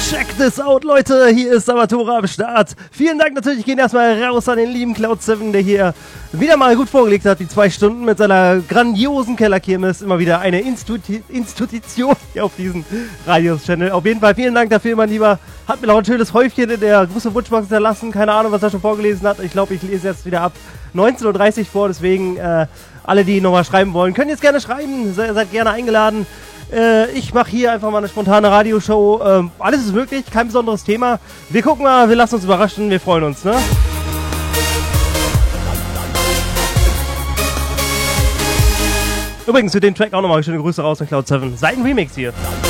Check this out, Leute. Hier ist Salvatore am Start. Vielen Dank natürlich, gehen erstmal raus an den lieben Cloud7, der hier wieder mal gut vorgelegt hat, die 2 Stunden mit seiner grandiosen Kellerkirmes. Immer wieder eine Institution hier auf diesem Radios-Channel. Auf jeden Fall vielen Dank dafür, mein Lieber. Hat mir noch ein schönes Häufchen in der Gruß- und Wunschbox hinterlassen. Keine Ahnung, was er schon vorgelesen hat. Ich glaube, ich lese jetzt wieder ab 19:30 Uhr vor. Deswegen, alle, die nochmal schreiben wollen, können jetzt gerne schreiben. Seid gerne eingeladen. Ich mache hier einfach mal eine spontane Radioshow. Alles ist möglich, kein besonderes Thema. Wir gucken mal, wir lassen uns überraschen, wir freuen uns, ne? Übrigens für den Track auch nochmal schöne Grüße raus an Cloud7. Seid ein Remix hier.